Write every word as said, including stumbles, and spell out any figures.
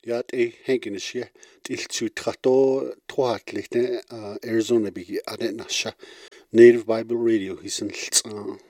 Yat a Hankinishia, Tiltu Trato, Troatlichte, Arizona Bigi, Adenasha, Native Bible Radio, he's in